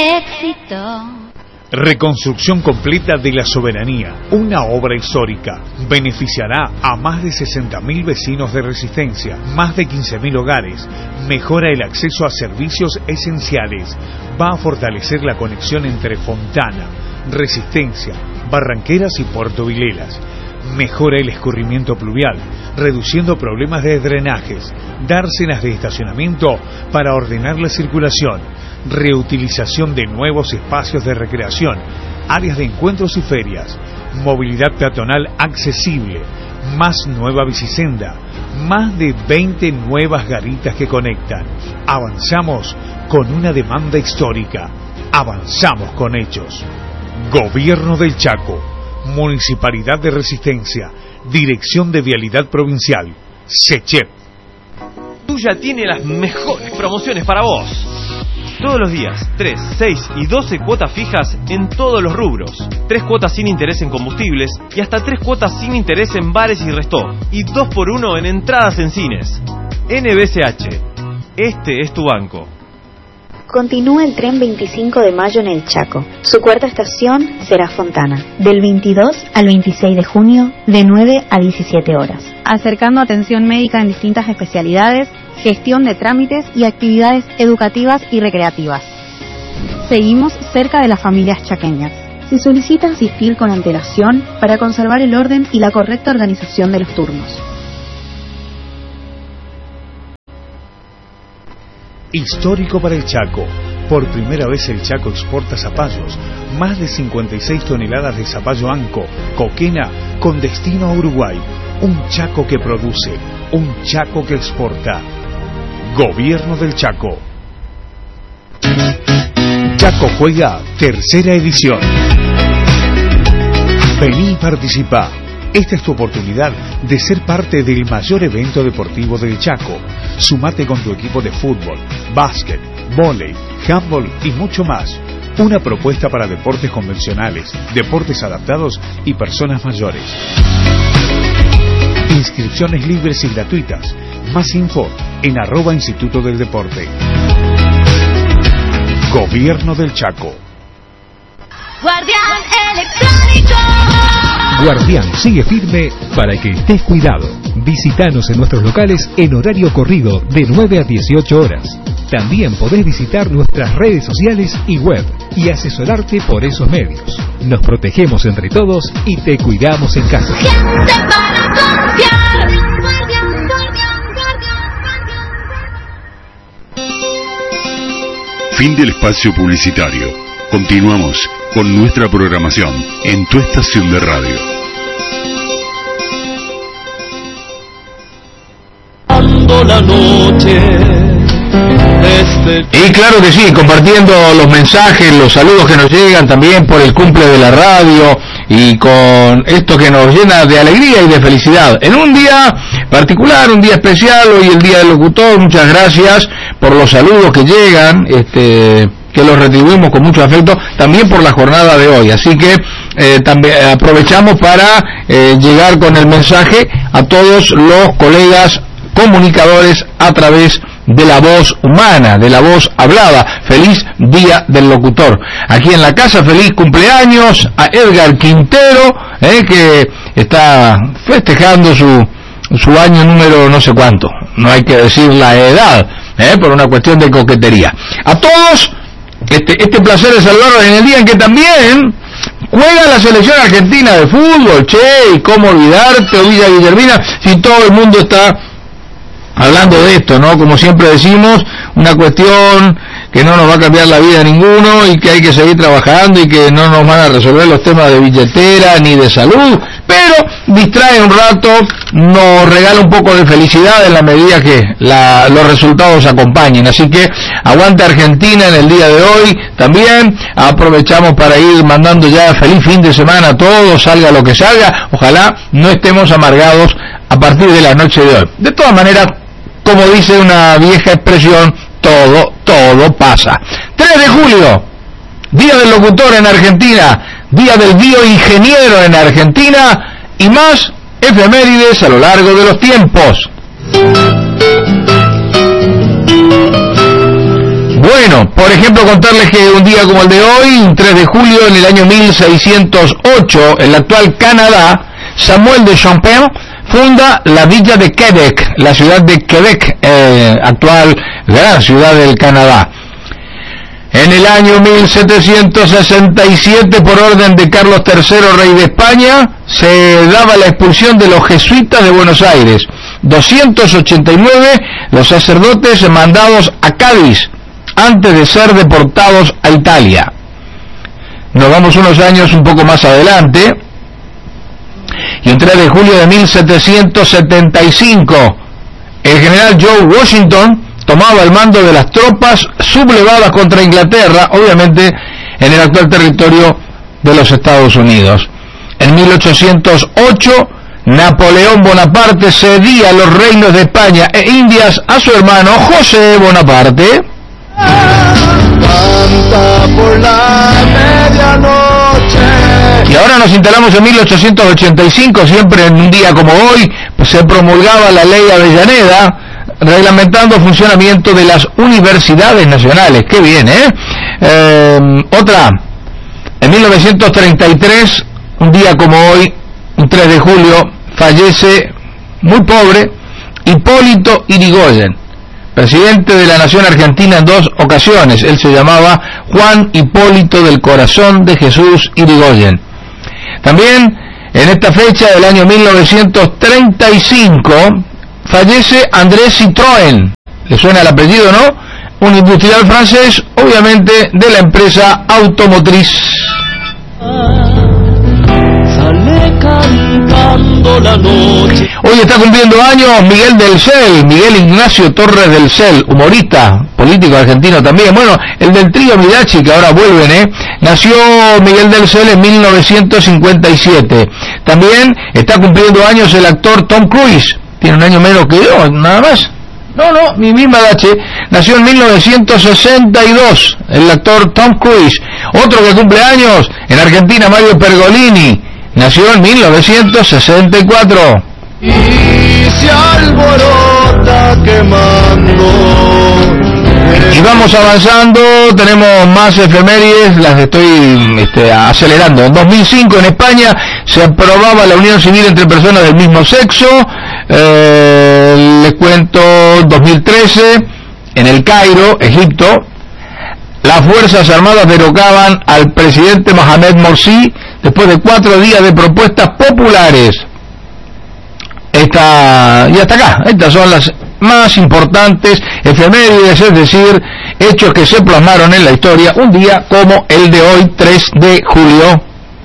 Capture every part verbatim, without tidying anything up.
éxito. Reconstrucción completa de la Soberanía, una obra histórica. Beneficiará a más de sesenta mil vecinos de Resistencia, más de quince mil hogares. Mejora el acceso a servicios esenciales. Va a fortalecer la conexión entre Fontana, Resistencia, Barranqueras y Puerto Vilelas. Mejora el escurrimiento pluvial, reduciendo problemas de drenajes. Dársenas de estacionamiento para ordenar la circulación. Reutilización de nuevos espacios de recreación, áreas de encuentros y ferias, movilidad peatonal accesible, más nueva bicisenda, más de veinte nuevas garitas que conectan. Avanzamos con una demanda histórica, avanzamos con hechos. Gobierno del Chaco, Municipalidad de Resistencia, Dirección de Vialidad Provincial, SECHEP. Tuya tiene las mejores promociones para vos. Todos los días, tres, seis y doce cuotas fijas en todos los rubros. tres cuotas sin interés en combustibles y hasta tres cuotas sin interés en bares y restó. Y dos por uno en entradas en cines. N B C H. Este es tu banco. Continúa el tren veinticinco de mayo en el Chaco. Su cuarta estación será Fontana. Del veintidós al veintiséis de junio, de nueve a diecisiete horas. Acercando atención médica en distintas especialidades, gestión de trámites y actividades educativas y recreativas. Seguimos cerca de las familias chaqueñas. Se solicita asistir con antelación para conservar el orden y la correcta organización de los turnos. Histórico para el Chaco. Por primera vez el Chaco exporta zapallos. Más de cincuenta y seis toneladas de zapallo anco, coquena, con destino a Uruguay. Un Chaco que produce, un Chaco que exporta. Gobierno del Chaco. Chaco Juega, tercera edición. Vení y participa. Esta es tu oportunidad de ser parte del mayor evento deportivo del Chaco. Sumate con tu equipo de fútbol, básquet, vóley, handball y mucho más. Una propuesta para deportes convencionales, deportes adaptados y personas mayores. Inscripciones libres y gratuitas. Más info en arroba Instituto del Deporte. Gobierno del Chaco. Guardián Electrónico. Guardián sigue firme para que estés cuidado. Visítanos en nuestros locales en horario corrido de nueve a dieciocho horas. También podés visitar nuestras redes sociales y web y asesorarte por esos medios. Nos protegemos entre todos y te cuidamos en casa. Gente para confiar. Guardián, guardián, guardián. Fin del espacio publicitario. Continuamos con nuestra programación en tu estación de radio. La noche este... Y claro que sí, compartiendo los mensajes, los saludos que nos llegan también por el cumple de la radio y con esto que nos llena de alegría y de felicidad. En un día particular, un día especial, hoy el Día del Locutor, muchas gracias por los saludos que llegan, este... que los retribuimos con mucho afecto, también por la jornada de hoy. Así que eh, también aprovechamos para eh, llegar con el mensaje a todos los colegas comunicadores a través de la voz humana, de la voz hablada. Feliz Día del Locutor. Aquí en la casa, feliz cumpleaños a Edgar Quintero, eh, que está festejando su, su año número no sé cuánto. No hay que decir la edad, eh, por una cuestión de coquetería. A todos, Este, este placer de saludarlos en el día en que también juega la selección argentina de fútbol. Che, y cómo olvidarte, Villa Guillermina, si todo el mundo está hablando de esto, ¿no? Como siempre decimos, una cuestión que no nos va a cambiar la vida a ninguno y que hay que seguir trabajando y que no nos van a resolver los temas de billetera ni de salud, pero distrae un rato, nos regala un poco de felicidad en la medida que la, los resultados acompañen. Así que aguante Argentina en el día de hoy. También aprovechamos para ir mandando ya feliz fin de semana a todos, salga lo que salga. Ojalá no estemos amargados a partir de la noche de hoy. De todas maneras, como dice una vieja expresión, todo, todo pasa. tres de julio, Día del Locutor en Argentina, Día del Bioingeniero en Argentina y más efemérides a lo largo de los tiempos. Bueno, por ejemplo, contarles que un día como el de hoy, un tres de julio, en el año mil seiscientos ocho, en el actual Canadá, Samuel de Champlain funda la villa de Quebec, la ciudad de Quebec, eh, actual gran ciudad del Canadá. En el año mil setecientos sesenta y siete, por orden de Carlos tercero, rey de España, se daba la expulsión de los jesuitas de Buenos Aires. doscientos ochenta y nueve los sacerdotes mandados a Cádiz antes de ser deportados a Italia. Nos vamos unos años un poco más adelante, y el tres de julio de mil setecientos setenta y cinco, el general George Washington tomaba el mando de las tropas sublevadas contra Inglaterra, obviamente en el actual territorio de los Estados Unidos. En mil ochocientos ocho, Napoleón Bonaparte cedía los reinos de España e Indias a su hermano José Bonaparte. Canta por la medianoche. Y ahora nos instalamos en mil ochocientos ochenta y cinco, siempre en un día como hoy, pues se promulgaba la ley Avellaneda, reglamentando el funcionamiento de las universidades nacionales. ¡Qué bien, eh! eh otra, en mil novecientos treinta y tres, un día como hoy, un tres de julio, fallece, muy pobre, Hipólito Yrigoyen, presidente de la nación argentina en dos ocasiones. Él se llamaba Juan Hipólito del Corazón de Jesús Yrigoyen. También, en esta fecha del año mil novecientos treinta y cinco, fallece André Citroën. ¿Le suena el apellido, no? Un industrial francés, obviamente, de la empresa automotriz. Sale cantando la noche. Hoy está cumpliendo años Miguel del Cel, Miguel Ignacio Torres del Cel, humorista, político argentino también. Bueno, el del trío Midachi, que ahora vuelven, ¿eh? Nació Miguel del Cel en mil novecientos cincuenta y siete. También está cumpliendo años el actor Tom Cruise. Tiene un año menos que yo, nada más. No, no, mi misma edad, che. Nació en mil novecientos sesenta y dos, el actor Tom Cruise. Otro que cumple años, en Argentina, Mario Pergolini. Nació en mil novecientos sesenta y cuatro. Y se alborota quemando. Y vamos avanzando, tenemos más efemérides, las estoy este, acelerando. En dos mil cinco, en España, se aprobaba la unión civil entre personas del mismo sexo. Eh, les cuento, dos mil trece, en el Cairo, Egipto, las Fuerzas Armadas derogaban al presidente Mohamed Morsi después de cuatro días de protestas populares. Esta, y hasta acá, estas son las más importantes efemérides, es decir, hechos que se plasmaron en la historia un día como el de hoy, tres de julio.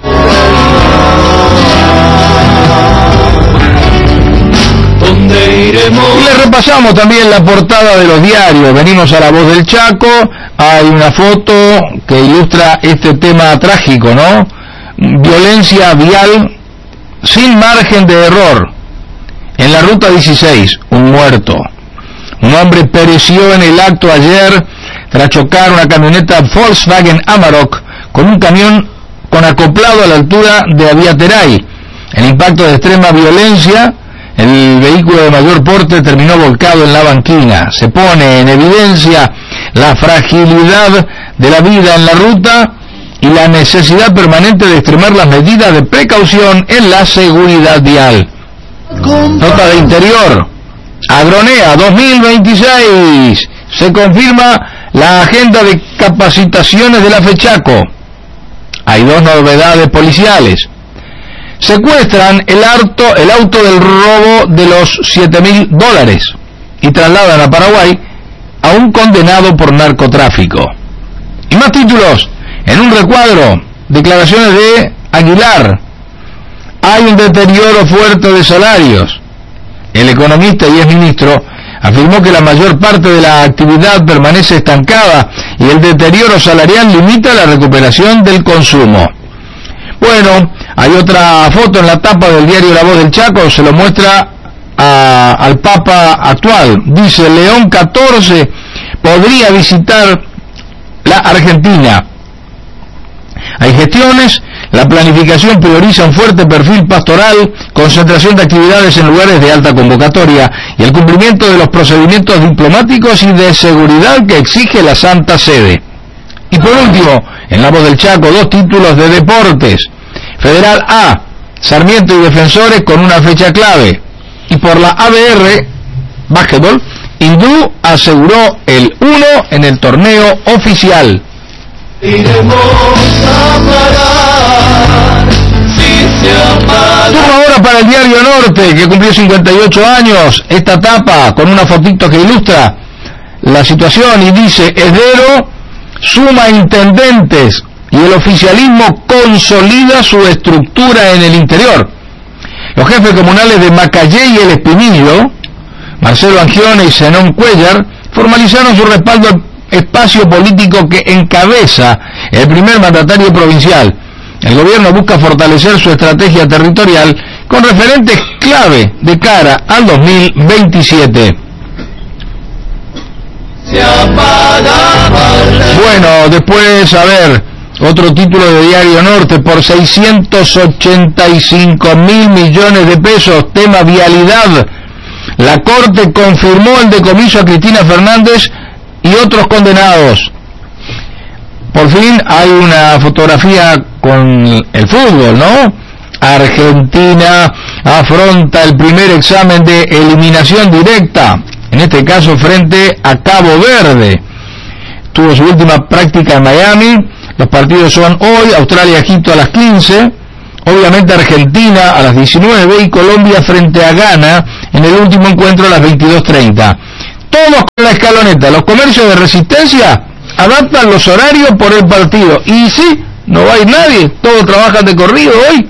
¿Dónde iremos? Y le repasamos también la portada de los diarios. Venimos a La Voz del Chaco, hay una foto que ilustra este tema trágico, ¿no? Violencia vial sin margen de error. En la ruta dieciséis, un muerto. Un hombre pereció en el acto ayer tras chocar una camioneta Volkswagen Amarok con un camión con acoplado a la altura de Aviateray. El impacto de extrema violencia, el vehículo de mayor porte terminó volcado en la banquina. Se pone en evidencia la fragilidad de la vida en la ruta y la necesidad permanente de extremar las medidas de precaución en la seguridad vial. Nota de interior. Agronea dos mil veintiséis. Se confirma la agenda de capacitaciones de la FECHACO. Hay dos novedades policiales. Secuestran el auto, el auto del robo de los siete mil dólares y trasladan a Paraguay a un condenado por narcotráfico. Y más títulos. En un recuadro, declaraciones de Aguilar. Hay un deterioro fuerte de salarios. El economista y exministro afirmó que la mayor parte de la actividad permanece estancada y el deterioro salarial limita la recuperación del consumo. Bueno, hay otra foto en la tapa del diario La Voz del Chaco, se lo muestra a, al Papa actual. Dice, León catorce podría visitar la Argentina. Hay gestiones, la La planificación prioriza un fuerte perfil pastoral, concentración de actividades en lugares de alta convocatoria y el cumplimiento de los procedimientos diplomáticos y de seguridad que exige la Santa Sede. Y por último, en La Voz del Chaco, dos títulos de deportes. Federal A, Sarmiento y Defensores con una fecha clave. Y por la A B R, básquetbol, Hindú aseguró el uno en el torneo oficial. Turno ahora para el Diario Norte, que cumplió cincuenta y ocho años. Esta tapa con una fotito que ilustra la situación y dice: Esdero suma intendentes y el oficialismo consolida su estructura en el interior. Los jefes comunales de Macayé y El Espinillo, Marcelo Angione y Zenón Cuellar, formalizaron su respaldo al espacio político que encabeza el primer mandatario provincial. El gobierno busca fortalecer su estrategia territorial con referentes clave de cara al dos mil veintisiete. Bueno, después, a ver, otro título de Diario Norte: por seiscientos ochenta y cinco mil millones de pesos, tema vialidad. La Corte confirmó el decomiso a Cristina Fernández y otros condenados. Por fin hay una fotografía con el fútbol, ¿no? Argentina afronta el primer examen de eliminación directa, en este caso frente a Cabo Verde. Tuvo su última práctica en Miami. Los partidos son hoy: Australia-Egipto a las quince, obviamente Argentina a las diecinueve y Colombia frente a Ghana en el último encuentro a las veintidós treinta. Todos con la escaloneta. Los comercios de Resistencia adaptan los horarios por el partido. Y sí, no va a ir nadie, todos trabajan de corrido hoy.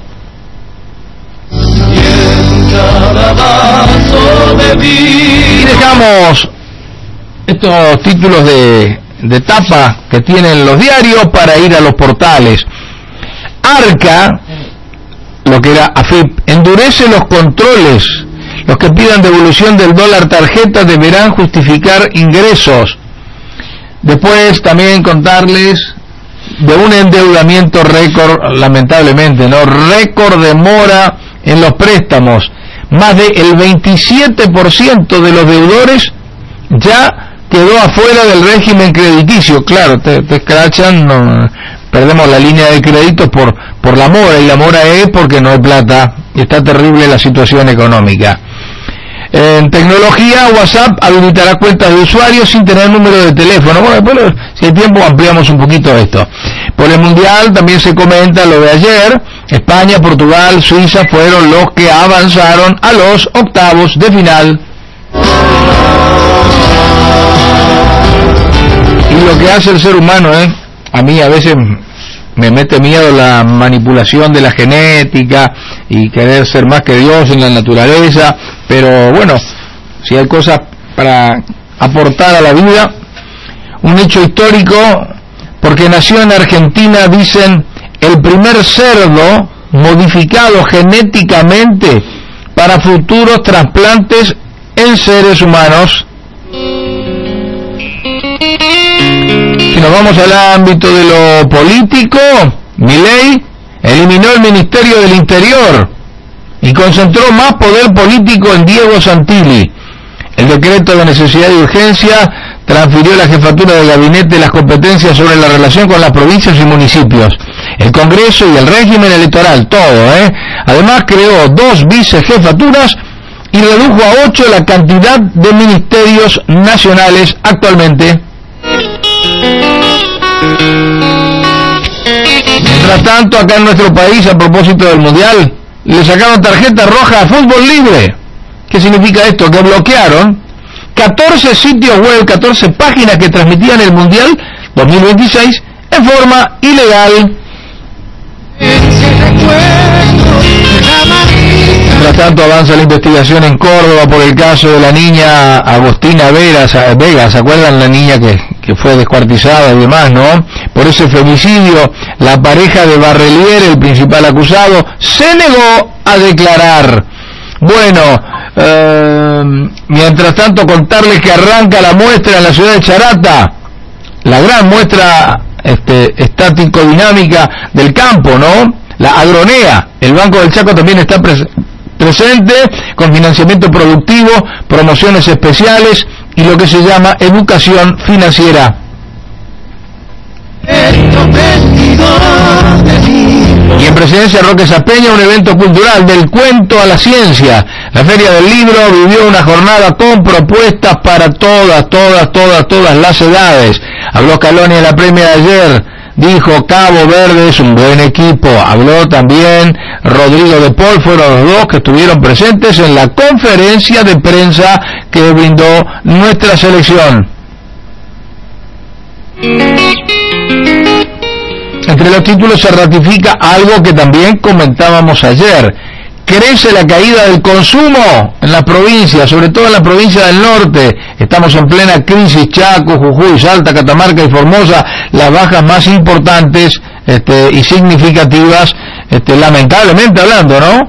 Y dejamos estos títulos de, de tapa que tienen los diarios para ir a los portales. Arca, lo que era A F I P, endurece los controles. Los que pidan devolución del dólar tarjeta deberán justificar ingresos. Después también contarles de un endeudamiento récord, lamentablemente, ¿no? Récord de mora en los préstamos. Más del veintisiete por ciento de los deudores ya quedó afuera del régimen crediticio. Claro, te, te escrachan, no, perdemos la línea de crédito por, por la mora, y la mora es porque no hay plata, y está terrible la situación económica. En tecnología, WhatsApp habilitará cuentas de usuarios sin tener número de teléfono. Bueno, después, si hay tiempo, ampliamos un poquito esto. Por el Mundial también se comenta lo de ayer. España, Portugal, Suiza fueron los que avanzaron a los octavos de final. Y lo que hace el ser humano, ¿eh? A mí a veces me mete miedo la manipulación de la genética y querer ser más que Dios en la naturaleza, pero bueno, si hay cosas para aportar a la vida. Un hecho histórico, porque nació en Argentina, dicen, el primer cerdo modificado genéticamente para futuros trasplantes en seres humanos. Si nos vamos al ámbito de lo político, Milei eliminó el Ministerio del Interior y concentró más poder político en Diego Santilli. El decreto de necesidad y urgencia transfirió la jefatura de gabinete las competencias sobre la relación con las provincias y municipios, el Congreso y el régimen electoral, todo, ¿eh? Además creó dos vicejefaturas y redujo a ocho la cantidad de ministerios nacionales actualmente. Mientras tanto, acá en nuestro país, a propósito del Mundial, le sacaron tarjeta roja a fútbol libre. ¿Qué significa esto? Que bloquearon catorce sitios web, catorce páginas que transmitían el Mundial dos mil veintiséis en forma ilegal. Mientras tanto, avanza la investigación en Córdoba por el caso de la niña Agostina Vegas, Vega, ¿se acuerdan? La niña que, que fue descuartizada y demás, ¿no? Por ese femicidio, la pareja de Barrelier, el principal acusado, se negó a declarar. Bueno, eh, mientras tanto, contarles que arranca la muestra en la ciudad de Charata, la gran muestra este, estático-dinámica del campo, ¿no? la Agronea. El Banco del Chaco también está presente. presente con financiamiento productivo, promociones especiales y lo que se llama educación financiera. Y en Presidencia Roque Sapeña, un evento cultural del cuento a la ciencia. La Feria del Libro vivió una jornada con propuestas para todas, todas, todas, todas las edades. Habló Caloni en la premia de ayer. Dijo, Cabo Verde es un buen equipo. Habló también Rodrigo de Paul, fueron los dos que estuvieron presentes en la conferencia de prensa que brindó nuestra selección. Entre los títulos se ratifica algo que también comentábamos ayer. Crece la caída del consumo en las provincias, sobre todo en la provincia del norte. Estamos en plena crisis. Chaco, Jujuy, Salta, Catamarca y Formosa, las bajas más importantes este, y significativas, este, lamentablemente hablando, ¿no?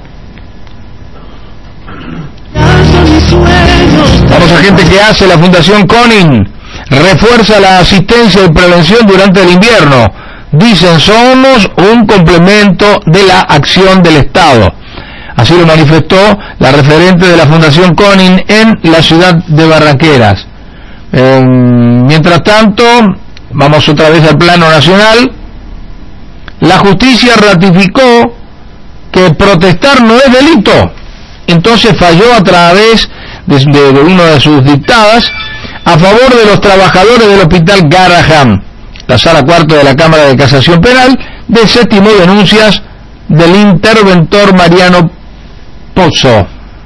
Vamos a gente que hace la Fundación Conin. Refuerza la asistencia y prevención durante el invierno. Dicen, somos un complemento de la acción del Estado. Así lo manifestó la referente de la Fundación Conin en la ciudad de Barranqueras. Eh, mientras tanto, vamos otra vez al plano nacional. La justicia ratificó que protestar no es delito. Entonces falló a través de, de, de una de sus dictadas a favor de los trabajadores del hospital Garrahan. La sala cuarta de la Cámara de Casación Penal desestimó denuncias del interventor Mariano Pozzo.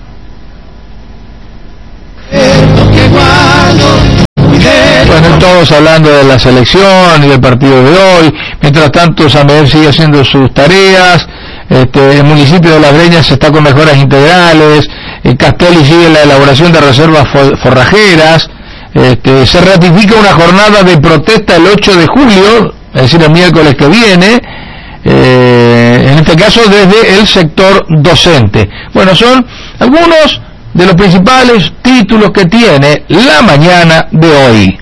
Bueno, todos hablando de la selección y del partido de hoy. Mientras tanto, Samuel sigue haciendo sus tareas. Este, el municipio de Las Breñas está con mejoras integrales. El Castelli sigue la elaboración de reservas forrajeras. Este, se ratifica una jornada de protesta el ocho de julio, es decir, el miércoles que viene. Eh, en este caso desde el sector docente. Bueno, son algunos de los principales títulos que tiene la mañana de hoy.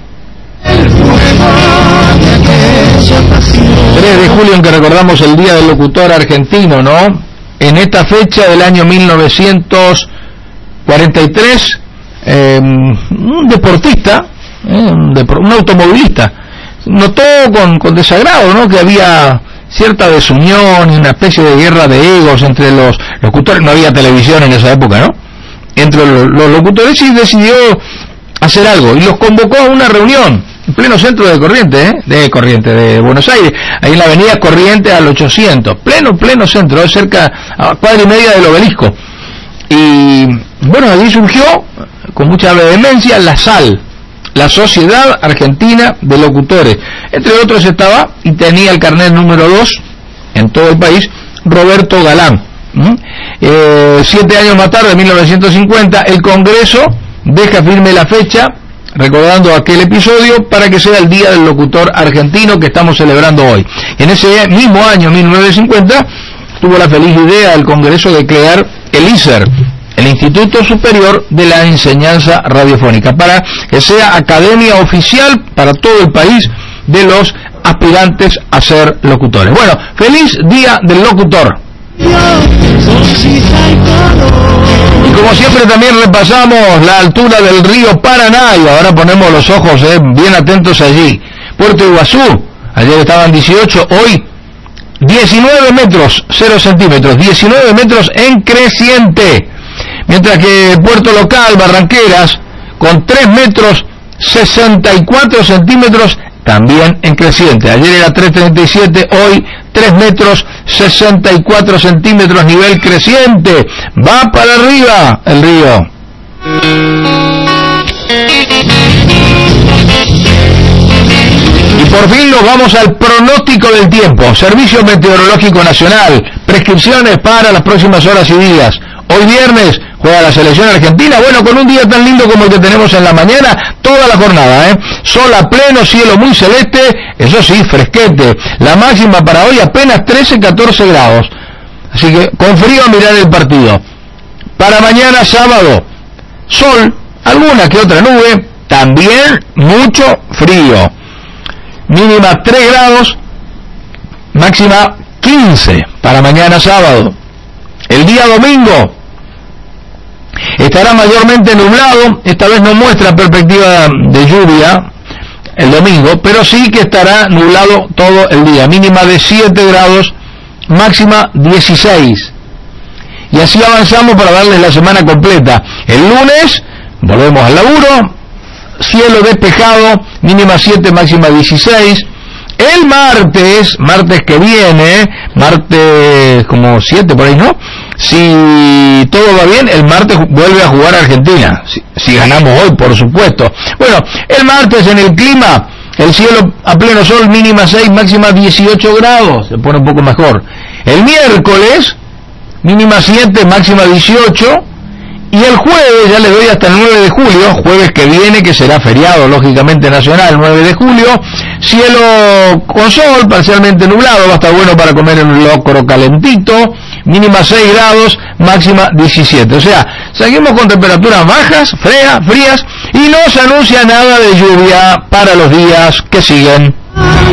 tres de julio, en que recordamos el Día del Locutor Argentino, ¿no? En esta fecha del año mil novecientos cuarenta y tres, eh, un deportista, eh, un, depor- un automovilista, notó con, con desagrado, ¿no?, que había cierta desunión y una especie de guerra de egos entre los locutores. No había televisión en esa época, ¿no?, entre los, los locutores, y decidió hacer algo y los convocó a una reunión en pleno centro de Corrientes, ¿eh? de Corrientes, de Buenos Aires, ahí en la avenida Corrientes al ochocientos, pleno, pleno centro, cerca a cuadra y media del Obelisco. Y bueno, allí surgió con mucha vehemencia la S A L, la Sociedad Argentina de Locutores. Entre otros estaba, y tenía el carnet número dos en todo el país, Roberto Galán. ¿Mm? Eh, siete años más tarde, en mil novecientos cincuenta, el Congreso deja firme la fecha, recordando aquel episodio, para que sea el Día del Locutor Argentino que estamos celebrando hoy. En ese mismo año, mil novecientos cincuenta, tuvo la feliz idea el Congreso de crear el I S E R, el Instituto Superior de la Enseñanza Radiofónica, para que sea academia oficial para todo el país de los aspirantes a ser locutores. Bueno, feliz Día del Locutor. Y como siempre también repasamos la altura del río Paraná, y ahora ponemos los ojos eh, bien atentos allí. Puerto Iguazú, ayer estaban dieciocho, hoy diecinueve metros, cero centímetros, diecinueve metros en creciente. Mientras que Puerto Local, Barranqueras, con tres metros, sesenta y cuatro centímetros, también en creciente. Ayer era tres treinta y siete, hoy tres metros, sesenta y cuatro centímetros, nivel creciente. Va para arriba el río. Y por fin nos vamos al pronóstico del tiempo. Servicio Meteorológico Nacional. Prescripciones para las próximas horas y días. Hoy viernes juega la selección argentina, bueno, con un día tan lindo como el que tenemos en la mañana, toda la jornada, ¿eh? Sol a pleno, cielo muy celeste, eso sí, fresquete. La máxima para hoy apenas trece, catorce grados. Así que con frío a mirar el partido. Para mañana sábado, sol, alguna que otra nube, también mucho frío. Mínima tres grados, máxima quince para mañana sábado. El día domingo estará mayormente nublado, esta vez no muestra perspectiva de lluvia el domingo, pero sí que estará nublado todo el día, mínima de siete grados, máxima dieciséis. Y así avanzamos para darles la semana completa. El lunes volvemos al laburo, cielo despejado, mínima siete, máxima dieciséis. El martes, martes que viene, martes como siete por ahí, ¿no? Si todo va bien, el martes vuelve a jugar Argentina. Si, si ganamos hoy, por supuesto. Bueno, el martes en el clima, el cielo a pleno sol, mínima seis, máxima dieciocho grados. Se pone un poco mejor. El miércoles, mínima siete, máxima dieciocho. Y el jueves, ya les doy hasta el nueve de julio, jueves que viene, que será feriado, lógicamente nacional, nueve de julio, cielo con sol, parcialmente nublado, va a estar bueno para comer en un locro calentito, mínima seis grados, máxima diecisiete. O sea, seguimos con temperaturas bajas, frías, frías, y no se anuncia nada de lluvia para los días que siguen.